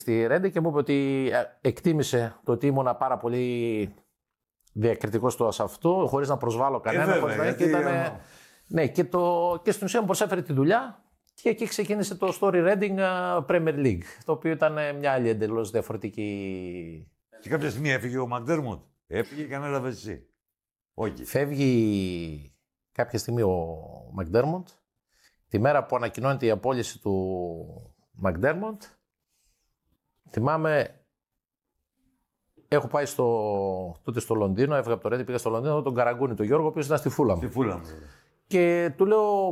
στη Ρέντε και μου είπε ότι εκτίμησε το ότι ήμουνα πάρα πολύ διακριτικός σε αυτό, χωρίς να προσβάλλω κανένα. Ναι, και στην ουσία μου προσέφερε τη δουλειά και εκεί ξεκίνησε το Story Reading Premier League, το οποίο ήταν μια άλλη εντελώς διαφορετική. Και κάποια στιγμή έφυγε ο Μακδέρμοντ. Έφυγε και ανέλαβε εσύ. Όχι. Φεύγει κάποια στιγμή ο Μακδέρμοντ. Τη μέρα που ανακοινώνεται η απόλυση του Μακδέρμοντ, θυμάμαι, έχω πάει τότε στο Λονδίνο, έφυγα από το Ρέντι, πήγα στο Λονδίνο, τον Καραγκούνη, τον Γιώργο, ο οποίος ήταν στη Φούλαμ. Στη Φούλαμ. Και του λέω,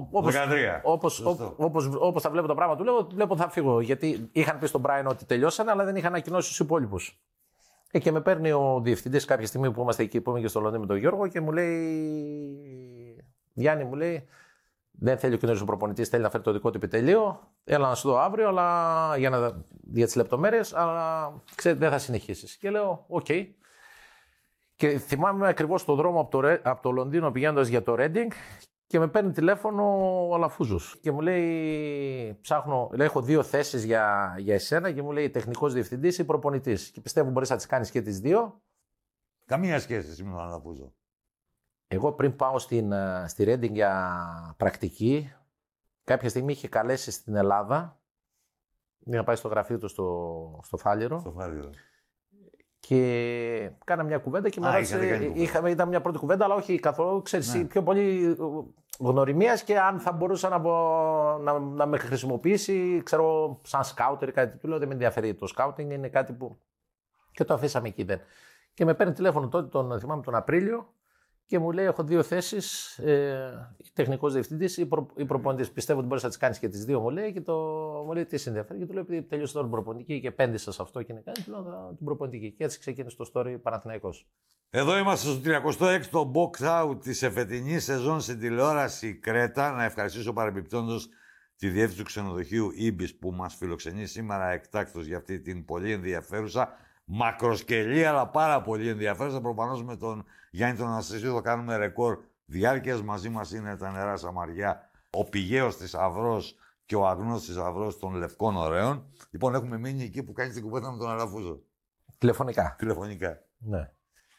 όπως τα βλέπω τα πράγματα, του λέω, βλέπω θα φύγω. Γιατί είχαν πει στον Μπράιν ότι τελειώσανε, αλλά δεν είχαν ανακοινώσει τους υπόλοιπους. Και με παίρνει ο διευθυντής κάποια στιγμή που είμαστε εκεί, που είμαι και στο Λονδίνο με τον Γιώργο και μου λέει, Γιάννη, μου λέει, δεν θέλει ο καινούριο προπονητής, θέλει να φέρει το δικό του επιτελείο. Έλα να σου δω αύριο, αλλά για τις λεπτομέρειες, αλλά ξέρετε, δεν θα συνεχίσεις. Και λέω, οκ. Και θυμάμαι ακριβώς τον δρόμο από το Λονδίνο πηγαίνοντας για το Reading και με παίρνει τηλέφωνο ο Αλαφούζος. Και μου λέει, ψάχνω, λέει, έχω 2 θέσεις για εσένα και μου λέει τεχνικός διευθυντής ή προπονητής. Και πιστεύω μπορείς να τις κάνεις και τις 2. Καμία σχέση με τον Αλαφούζο. Εγώ πριν πάω στη Reading για πρακτική, κάποια στιγμή είχε καλέσει στην Ελλάδα. Είχα πάει στο γραφείο του στο Φάληρο. Στο Φάληρο. Και κάνα μια κουβέντα και με ρώτησε. Ήταν μια πρώτη κουβέντα, αλλά όχι καθόλου. Ξέρεις, ναι. Πιο πολύ γνωριμίας και αν θα μπορούσα να με χρησιμοποιήσει, ξέρω, σαν σκάουτερ ή κάτι. Του λέω δεν με ενδιαφέρει. Το σκάουτινγκ είναι κάτι που. Και το αφήσαμε εκεί δεν. Και με παίρνει τηλέφωνο τότε, θυμάμαι τον Απρίλιο. Και μου λέει: έχω 2 θέσεις, τεχνικός διευθυντής ή προπονητής. Πιστεύω ότι μπορείς να τις κάνεις και τις 2, μου λέει. Και μου λέει: τι σε ενδιαφέρει. Και του λέω: επειδή τελείωσε τώρα την προπονητική και επένδυσα σε αυτό και είναι κάτι, του λέω: την προπονητική. Και έτσι ξεκίνησε το story Παναθηναϊκός. Εδώ είμαστε στο 36ο box out της εφετινής σεζόν στην τηλεόραση Κρέτα. Να ευχαριστήσω παρεμπιπτόντως τη διεύθυνση του ξενοδοχείου Ibis που μας φιλοξενεί σήμερα εκτάκτως για αυτή την πολύ ενδιαφέρουσα. Μακροσκελή, αλλά πάρα πολύ ενδιαφέρουσα. Προφανώς με τον Γιάννη τον Αναστασίου θα κάνουμε ρεκόρ διάρκειας. Μαζί μας είναι τα νερά Σαμαριά, ο πηγαίος θησαυρός και ο αγνός θησαυρός των Λευκών Ωραίων. Λοιπόν, έχουμε μείνει εκεί που κάνει την κουβέντα με τον Αλαφούζο. Τηλεφωνικά. Ναι.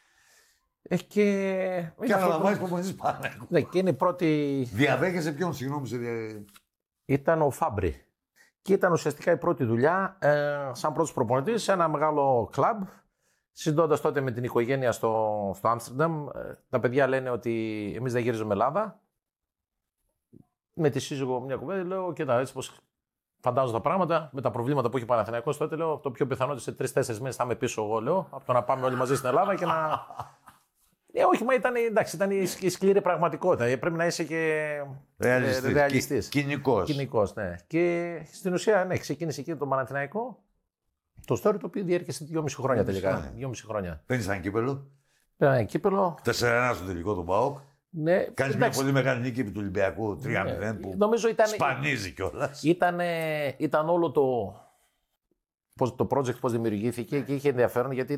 Και αναλαμβάνεις προπονητής Παναθηναϊκού. Ναι, και είναι η πρώτη. Διαδέχεσαι ποιον, συγγνώμη. Ήταν ο Φάμπρι. Και ήταν ουσιαστικά η πρώτη δουλειά σαν πρώτος προπονητής σε ένα μεγάλο κλαμπ. Συζητώντας τότε με την οικογένεια στο Άμστερνταμ, τα παιδιά λένε ότι εμείς δεν γυρίζουμε Ελλάδα. Με τη σύζυγο μια κουβέντα λέω: κοίτα, έτσι πως φαντάζω τα πράγματα, με τα προβλήματα που έχει ο Παναθηναϊκός τότε, λέω: το πιο πιθανό ότι σε 3-4 μήνες θα είμαι πίσω εγώ, λέω, από το να πάμε όλοι μαζί στην Ελλάδα και να. Όχι, μα ήταν η σκληρή πραγματικότητα. Πρέπει να είσαι και ρεαλιστής. Κοινικός. Ναι. Και στην ουσία, ναι, ξεκίνησε εκεί το Παναθηναϊκό. Το story το οποίο διέρχεσε 2,5 χρόνια τελικά. 2,5 χρόνια. Παίρνεις ένα κύπελο. Πήρα ένα κύπελο. 4-1 στο τελικό του ΠΑΟΚ. Ναι, κάνεις μια πολύ μεγάλη νίκη επί του Ολυμπιακού 3-0 που σπανίζει κιόλας. Ήταν όλο το project πώς δημιουργήθηκε και είχε ενδιαφέρον γιατί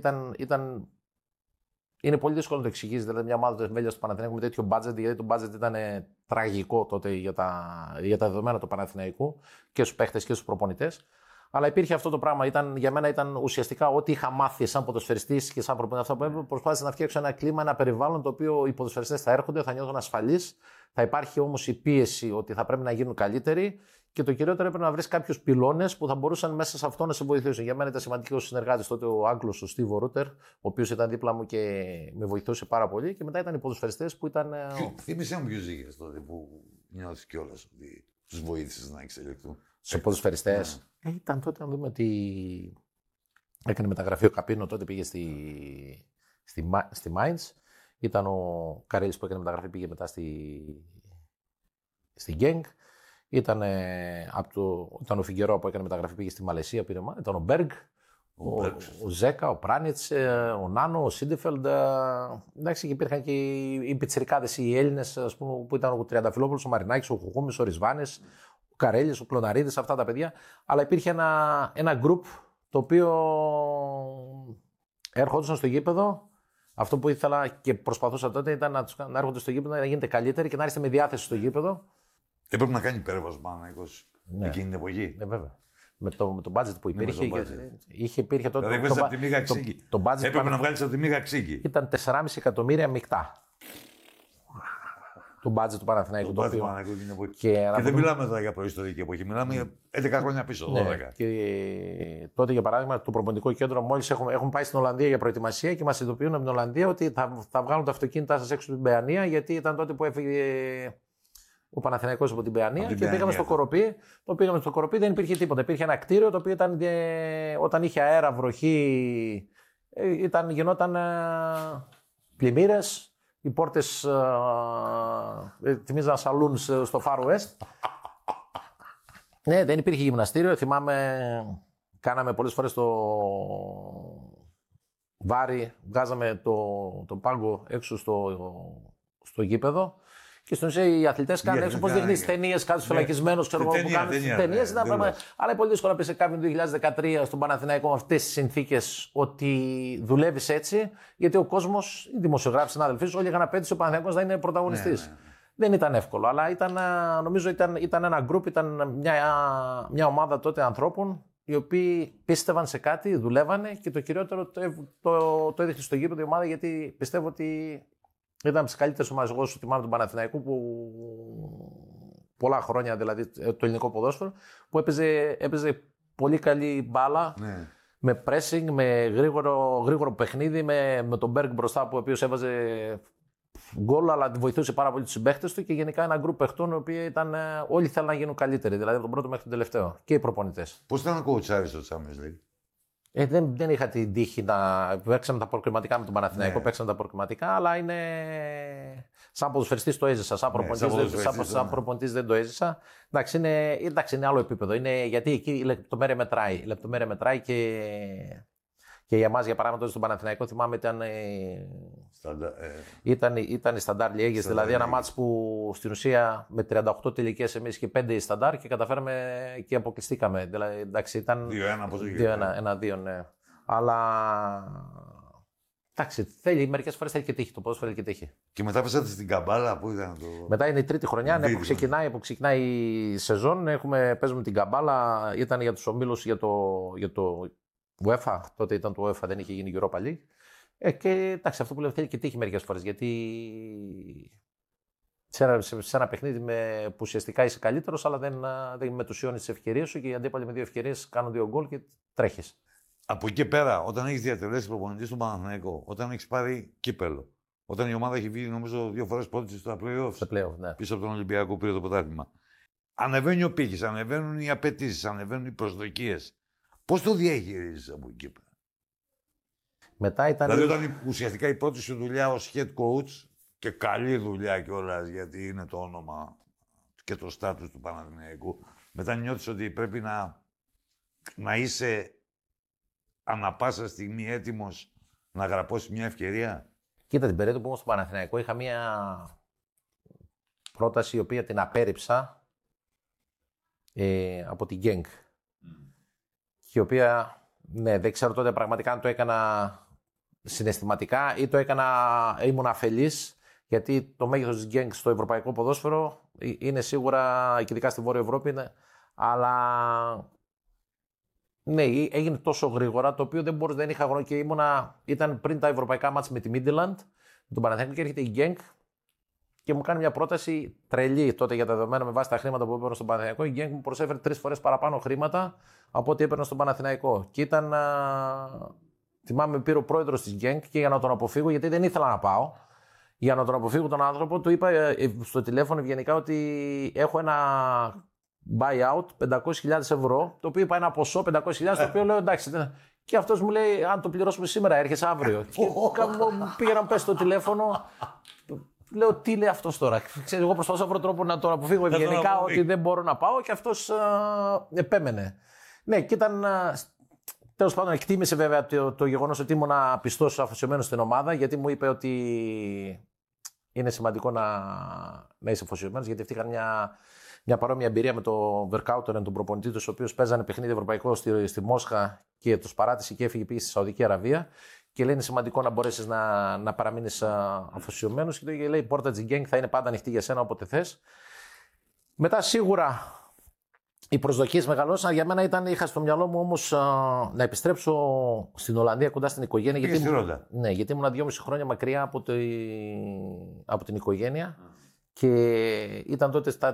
είναι πολύ δύσκολο να το εξηγήσει. Δηλαδή, μια ομάδα του Βέλγια του Παναθηναϊκού με τέτοιο budget, γιατί το budget ήταν τραγικό τότε για τα δεδομένα του Παναθηναϊκού και στους παίχτες και στους προπονητές. Αλλά υπήρχε αυτό το πράγμα. Για μένα ήταν ουσιαστικά ό,τι είχα μάθει σαν ποδοσφαιριστής και σαν προπονητής. Αυτό που έπρεπε, προσπάθησα να φτιάξω ένα κλίμα, ένα περιβάλλον το οποίο οι ποδοσφαιριστές θα έρχονται, θα νιώθουν ασφαλείς. Θα υπάρχει όμως η πίεση ότι θα πρέπει να γίνουν καλύτεροι. Και το κυριότερο έπρεπε να βρει κάποιους πυλώνες που θα μπορούσαν μέσα σε αυτό να σε βοηθήσουν. Για μένα ήταν σημαντικό ο συνεργάτης τότε ο Άγγλος, ο Στίβο Ρούτερ, ο οποίος ήταν δίπλα μου και με βοηθούσε πάρα πολύ. Και μετά ήταν οι ποδοσφαιριστές που ήταν. Θύμισε μου ποιους είχες τότε που νιώθεις κιόλας ότι τους βοήθησες να εξελιχθούν. Στους ποδοσφαιριστές. Ήταν τότε να δούμε ότι έκανε μεταγραφή ο Καπίνο, τότε πήγε στη Mainz. Ήταν ο Καρέλης που έκανε μεταγραφή, πήγε μετά στη Γκένγκ. Ήταν ο Φιγκερό που έκανε μεταγραφή, πήγε στη Μαλαισία, πήρε. Ήταν ο Μπέργκ, ο Ζέκα, ο Πράνιτς, ο Νάνο, ο Σίντεφελντ. Εντάξει, και υπήρχαν και οι πιτσιρικάδες, οι Έλληνες, ας πούμε, που ήταν ο Τριανταφυλόπουλος, ο Μαρινάκης, ο Χουχούμης, ο Ρισβάνης, ο Καρέλης, ο Κλωναρίδης, αυτά τα παιδιά. Αλλά υπήρχε ένα group το οποίο έρχονταν στο γήπεδο. Αυτό που ήθελα και προσπαθούσα τότε ήταν να έρχονται στο γήπεδο, να γίνετε καλύτεροι και να είστε με διάθεση στο γήπεδο. Έπρεπε να κάνει υπέρβαση Παναθηναϊκός εκείνη την εποχή. Βέβαια. Με το budget που υπήρχε. Υπήρχε τότε. Δηλαδή, από τη Μίγα Ξύγκη. Έπρεπε να βγάλει από τη Μίγα Ξύγκη. Ήταν 4,5 εκατομμύρια μεικτά. Το budget του Παναθηναϊκού. Και δεν μιλάμε τώρα για προϊστορική εποχή, μιλάμε για 11 χρόνια πίσω. 12. Ναι, και τότε, για παράδειγμα, το προπονητικό κέντρο, μόλις έχουμε πάει στην Ολλανδία για προετοιμασία και μας ειδοποιούν από την Ολλανδία ότι θα βγάλουν τα αυτοκίνητά σας έξω από την Παιανία, γιατί ήταν τότε που έφυγε ο Παναθηναϊκός από την Παιανία και πήγαμε στο Κοροπή. Το πήγαμε στο Κοροπή, δεν υπήρχε τίποτα. Υπήρχε ένα κτίριο το οποίο ήταν, όταν είχε αέρα, βροχή, γινόταν πλημμύρες. Οι πόρτες θυμίζαν σαλούν στο Far West. Ναι, δεν υπήρχε γυμναστήριο. Θυμάμαι, κάναμε πολλές φορές το βάρη, βγάζαμε τον πάγκο έξω στο γήπεδο. Και στην ουσία οι αθλητές κάνουν έξω. Πώς δείχνεις ταινίες, κάτι φυλακισμένος, ξέρω εγώ που κάνουν. Ταινίες, αλλά είναι πολύ δύσκολο να πει σε κάποιον το 2013 στον Παναθηναϊκό με αυτές τις συνθήκες ότι δουλεύεις έτσι, γιατί ο κόσμος, οι δημοσιογράφοι, συνάδελφοί σου, όλοι είχαν απέτηση ο Παναθηναϊκός να είναι πρωταγωνιστής. Δεν ήταν εύκολο, αλλά νομίζω ήταν ένα γκρουπ, ήταν μια ομάδα τότε ανθρώπων οι οποίοι πίστευαν σε κάτι, δουλεύανε και το κυριότερο το έδειχνε στο γήπεδο η ομάδα, γιατί πιστεύω ότι ήταν από τις καλύτερες ομάδες, εγώ σου θυμάμαι, του Παναθηναϊκού, που πολλά χρόνια, δηλαδή το ελληνικό ποδόσφαιρο, που έπαιζε πολύ καλή μπάλα, ναι, με pressing, με γρήγορο παιχνίδι, με τον Μπέργκ μπροστά, ο οποίος έβαζε γκολ, αλλά βοηθούσε πάρα πολύ τους συμπαίχτες του, και γενικά ένα γκρουπ παιχτών οι οποίοι όλοι θέλουν να γίνουν καλύτεροι, δηλαδή από τον πρώτο μέχρι τον τελευταίο, και οι προπονητές. Πώς ήταν να κοουτσάρεις στο Champions League? Δεν είχα την τύχη να παίξαμε τα προκριματικά με τον Παναθηναϊκό, ναι, παίξαμε τα προκριματικά, αλλά είναι σαν ποδοσφαιριστής το έζησα, σαν προπονητής δεν το έζησα. Εντάξει, είναι άλλο επίπεδο, γιατί εκεί η λεπτομέρεια μετράει. Η λεπτομέρεια μετράει και για εμάς, για παράδειγμα, στον Παναθηναϊκό θυμάμαι ήταν η Σταντάρ Λιέγες, δηλαδή ένα μάτς που στην ουσία με 38 τελικές εμείς και 5 η Σταντάρ και καταφέραμε και αποκλειστήκαμε. Δηλαδή, εντάξει, ήταν 2-1, ναι. Αλλά εντάξει, μερικές φορές θέλει και τύχη. Το ποδόσφαιρο θέλει και τύχη. Και μετά πέσατε στην Καμπάλα, που ήταν το. Μετά είναι η τρίτη χρονιά, ναι, που ξεκινάει η σεζόν. Παίζουμε την Καμπάλα, ήταν για τους ομίλους για το UEFA, τότε ήταν το UEFA, δεν είχε γίνει Europa League. Και εντάξει, αυτό που λέω θέλει και τύχη μερικές φορές, γιατί σε ένα παιχνίδι που ουσιαστικά είσαι καλύτερος, αλλά δεν μετουσιώνεις τις ευκαιρίες σου και οι αντίπαλοι με 2 ευκαιρίες κάνουν 2 γκολ και τρέχεις. Από εκεί πέρα, όταν έχεις διατελέσει προπονητή στον Παναθηναϊκό, όταν έχεις πάρει κύπελο, όταν η ομάδα έχει βγει νομίζω 2 φορές πρώτη στα play-offs, ναι, πίσω από τον Ολυμπιακό πήρε το πρωτάθλημα, ανεβαίνει ο πύχης, ανεβαίνουν οι απαιτήσεις, ανεβαίνουν οι προσδοκίες. Πώς το διαχειρίζεις από εκεί πέρα? Μετά ήταν. Δηλαδή, όταν ουσιαστικά η πρώτη σου δουλειά ως head coach, και καλή δουλειά κιόλας, γιατί είναι το όνομα και το στάτους του Παναθηναϊκού, μετά νιώθεις ότι πρέπει να είσαι ανά πάσα στιγμή έτοιμος να γραπώσεις μια ευκαιρία. Κοίτα, την περίοδο που ήμουν στο Παναθηναϊκό είχα μια πρόταση η οποία την απέρριψα από την Genk. Η οποία, ναι, δεν ξέρω τότε πραγματικά αν το έκανα συναισθηματικά ή ήμουν αφελής, γιατί το μέγεθος της Genk στο ευρωπαϊκό ποδόσφαιρο είναι σίγουρα, και ειδικά στη Βόρεια Ευρώπη, αλλά ναι, έγινε τόσο γρήγορα, το οποίο δεν είχα χρόνο και ήταν πριν τα ευρωπαϊκά μάτς με τη Midland, με τον Παναθηναϊκό, και έρχεται η Genk και μου κάνει μια πρόταση τρελή τότε για τα δεδομένα με βάση τα χρήματα που έπαιρνα στον Παναθηναϊκό. Η Genk μου προσέφερε 3 φορές παραπάνω χρήματα από ό,τι έπαιρνα στον Παναθηναϊκό. Και θυμάμαι, πήρε ο πρόεδρος της Genk και για να τον αποφύγω, γιατί δεν ήθελα να πάω, για να τον αποφύγω τον άνθρωπο, του είπα στο τηλέφωνο ευγενικά ότι έχω ένα buyout 500.000 ευρώ, το οποίο είπα ένα ποσό 500.000, το οποίο λέω εντάξει. Και αυτός μου λέει, αν το πληρώσουμε σήμερα, έρχεσαι αύριο. Και πήγα να πέσει το τηλέφωνο. Λέω, τι λέει αυτός τώρα? Εγώ προσπαθούσα να βρω τρόπο να τον αποφύγω ευγενικά ότι δεν μπορώ να πάω, και αυτός επέμενε. Ναι, και ήταν. Τέλος πάντων, εκτίμησε βέβαια το γεγονός ότι ήμουν πιστός, αφοσιωμένος στην ομάδα, γιατί μου είπε ότι είναι σημαντικό να είσαι αφοσιωμένος, γιατί αυτοί είχαν μια παρόμοια εμπειρία με τον Verkauteren, τον προπονητή του, ο οποίος παίζανε παιχνίδι ευρωπαϊκό στη Μόσχα και τους παράτησε και έφυγε, πήγε στη Σαουδική Αραβία. Και λέει, είναι σημαντικό να μπορέσεις να παραμείνεις αφοσιωμένος. Και λέει, η πόρτα της Genk θα είναι πάντα ανοιχτή για σένα όποτε θες. Μετά σίγουρα οι προσδοκίες μεγαλώσαν. Για μένα είχα στο μυαλό μου όμως να επιστρέψω στην Ολλανδία κοντά στην οικογένεια. Ναι, γιατί ήμουν 2,5 χρόνια μακριά από την οικογένεια. Και ήταν τότε